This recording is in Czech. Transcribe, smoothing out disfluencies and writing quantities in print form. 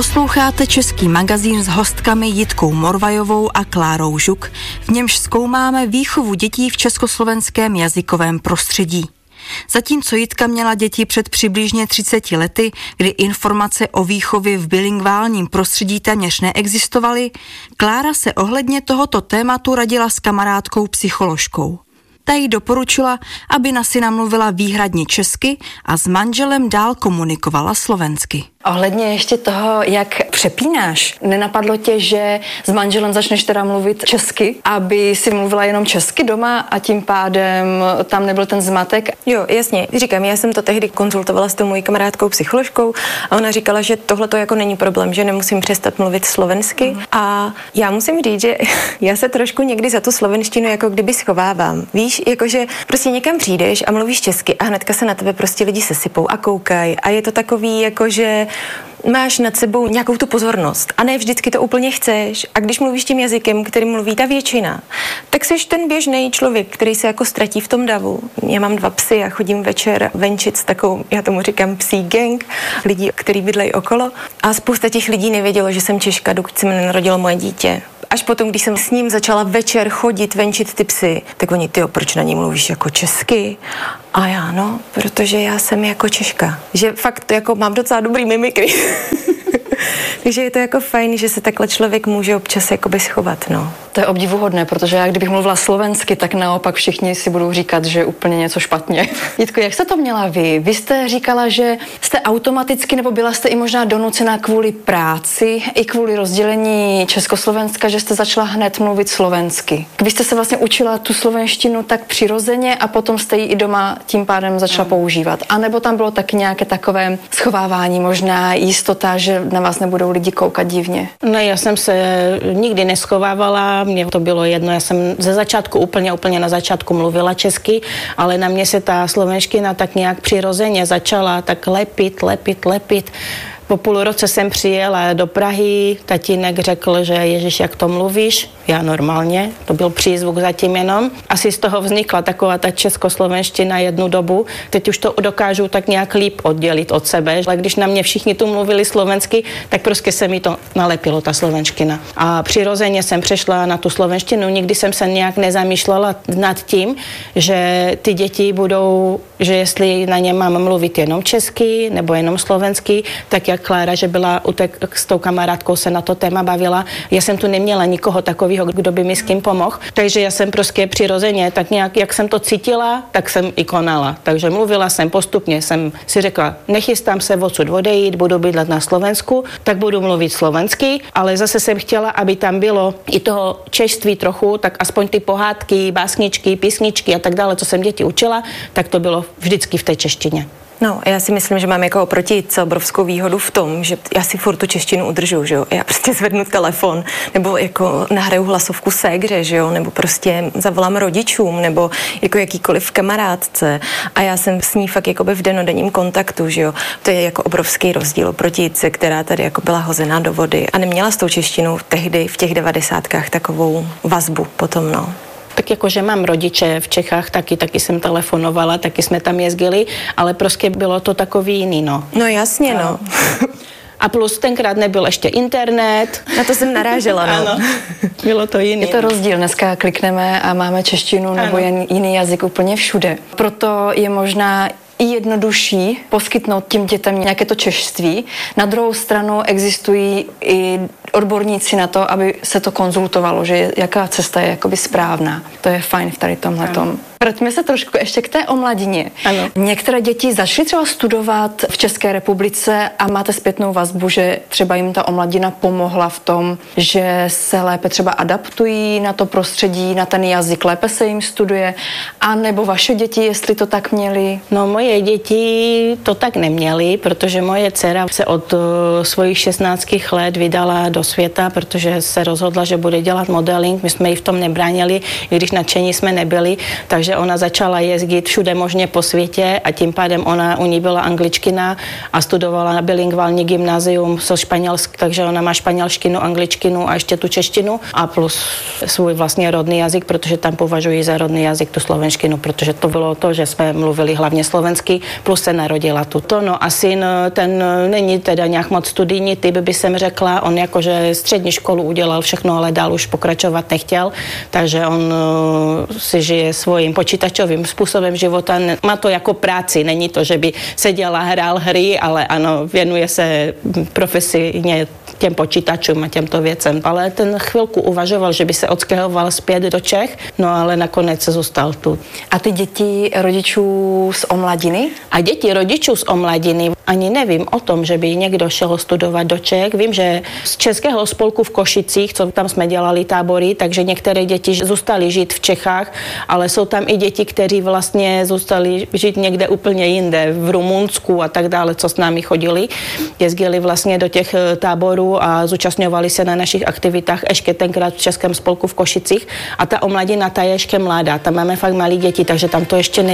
Posloucháte Český magazín s hostkami Jitkou Morvajovou a Klárou Žuk, v němž zkoumáme výchovu dětí v československém jazykovém prostředí. Zatímco Jitka měla děti před přibližně 30 lety, kdy informace o výchově v bilingválním prostředí téměř neexistovaly, Klára se ohledně tohoto tématu radila s kamarádkou psycholožkou. Ta jí doporučila, aby na syna mluvila výhradně česky a s manželem dál komunikovala slovensky. Ohledně ještě toho, jak přepínáš, nenapadlo tě, že s manželem začneš teda mluvit česky, aby si mluvila jenom česky doma a tím pádem tam nebyl ten zmatek? Jo, jasně. Říkám, já jsem to tehdy konzultovala s tou mojí kamarádkou psycholožkou a ona říkala, že tohle to jako není problém, že nemusím přestat mluvit slovensky. A já musím říct, že já se trošku někdy za tu slovenštinu jako kdyby schovávám. Víš, jakože prostě někam přijdeš a mluvíš česky a hnedka se na tebe prostě lidi sesypou a koukají a je to takový jakože máš nad sebou nějakou tu pozornost a ne vždycky to úplně chceš a když mluvíš tím jazykem, který mluví ta většina, tak jsi ten běžný člověk, který se jako ztratí v tom davu. Já mám 2 psy a chodím večer venčit s takovou, já tomu říkám psí gang, lidí, který bydlejí okolo a spousta těch lidí nevědělo, že jsem Češka, dokud se mi nenarodilo moje dítě. Až potom, když jsem s ním začala večer chodit, venčit ty psy, tak oni, tyjo, proč na ní mluvíš jako česky? A já, no, protože já jsem jako Češka. Že fakt jako mám docela dobrý mimikry. Takže je to jako fajn, že se takhle člověk může občas jakoby schovat, no. To je obdivuhodné, protože já kdybych mluvila slovensky, tak naopak všichni si budou říkat, že je úplně něco špatně. Jitko, jak jste to měla vy? Vy jste říkala, že jste automaticky, nebo byla jste i možná donucená kvůli práci, i kvůli rozdělení Československa, že jste začala hned mluvit slovensky. Vy jste se vlastně učila tu slovenštinu tak přirozeně a potom jste ji i doma tím pádem začala používat. A nebo tam bylo taky nějaké takové schovávání, možná jistota, že na vás nebudou lidi koukat divně? No, já jsem se nikdy neschovávala, mně to bylo jedno, já jsem ze začátku úplně na začátku mluvila česky, ale na mě se ta slovenština tak nějak přirozeně začala tak lepit. Po půl roce jsem přijela do Prahy, tatínek řekl, že Ježiš, jak to mluvíš? Já normálně, to byl přízvuk zatím jenom. Asi z toho vznikla taková ta českoslovenština jednu dobu. Teď už to dokážu tak nějak líp oddělit od sebe. Ale když na mě všichni tu mluvili slovensky, tak prostě se mi to nalepilo, ta slovenština. A přirozeně jsem přešla na tu slovenštinu. Nikdy jsem se nějak nezamýšlela nad tím, že ty děti budou, že jestli na ně mám mluvit jenom česky nebo jenom slovensky, tak jak Klára, že byla s tou kamarádkou se na to téma bavila. Já jsem tu neměla nikoho takového, kdo by mi s kým pomohl. Takže já jsem prostě přirozeně, tak nějak, jak jsem to cítila, tak jsem i konala. Takže mluvila jsem postupně, jsem si řekla, nechystám se odsud odejít, budu bydlet na Slovensku, tak budu mluvit slovensky, ale zase jsem chtěla, aby tam bylo i toho češství trochu, tak aspoň ty pohádky, básničky, písničky a tak dále, co jsem děti učila, tak to bylo vždycky v té češtině. No, já si myslím, že mám jako oproti Jitce obrovskou výhodu v tom, že já si furt tu češtinu udržu, že jo. Já prostě zvednu telefon, nebo jako nahraju hlasovku ségře, že jo, nebo prostě zavolám rodičům, nebo jako jakýkoliv kamarádce. A já jsem s ní fakt jakoby v dennodenním kontaktu, že jo. To je jako obrovský rozdíl oproti Jitce, která tady jako byla hozená do vody a neměla s tou češtinou tehdy v těch 90kách takovou vazbu potom, no. Tak jakože mám rodiče v Čechách, taky jsem telefonovala, taky jsme tam jezdili, ale prostě bylo to takový jiný, no. No jasně, no. A plus tenkrát nebyl ještě internet. Na to jsem narážela, no. Ano, bylo to jiný. Je to rozdíl, dneska klikneme a máme češtinu nebo jen jiný jazyk úplně všude. Proto je možná i jednodušší poskytnout těm dětem nějaké to češství. Na druhou stranu existují i odborníci na to, aby se to konzultovalo, že jaká cesta je jakoby správná. To je fajn v tady tomhletom. Vraťme se trošku ještě k té omladině. Ano. Některé děti začaly třeba studovat v České republice a máte zpětnou vazbu, že třeba jim ta omladina pomohla v tom, že se lépe třeba adaptují na to prostředí, na ten jazyk, lépe se jim studuje, a nebo vaše děti, jestli to tak měly? No, moje děti to tak neměly, protože moje dcera se od svojich 16 let vydala do světa, protože se rozhodla, že bude dělat modeling. My jsme ji v tom nebránili, i když nadšení jsme nebyli, takže ona začala jezdit všude možně po světě a tím pádem u ní byla angličtina a studovala na bilingvální gymnázium so španělsk, takže ona má španělštinu, angličtinu a ještě tu češtinu a plus svůj vlastně rodný jazyk, protože tam považují za rodný jazyk tu slovenštinu, protože to bylo to, že jsme mluvili hlavně slovensky slovensky, plus se narodila tuto. No a syn, ten není teda nějak moc studijní typ, by jsem řekla. On jakože střední školu udělal všechno, ale dál už pokračovat nechtěl, takže on si žije svým počítačovým způsobem života. Má to jako práci, není to, že by seděl a hrál hry, ale ano, věnuje se profesijně těm počítačům a těmto věcem. Ale ten chvilku uvažoval, že by se odstěhoval zpět do Čech, no ale nakonec se zůstal tu. A ty děti rodičů z Omladiny? A děti rodičů z Omladiny, ani nevím o tom, že by někdo šel studovat do Čech. Vím, že z Českého spolku v Košicích, co tam jsme dělali tábory, takže některé děti zůstaly žít v Čechách, ale jsou tam i děti, kteří vlastně zůstali žít někde úplně jinde, v Rumunsku a tak dále, co s námi chodili. Jezdili vlastně do těch táborů a zúčastňovali se na našich aktivitách ještě tenkrát v Českém spolku v Košicích a ta Omladina, ta je ještě mladá, tam máme fakt malé děti, takže tam to ještě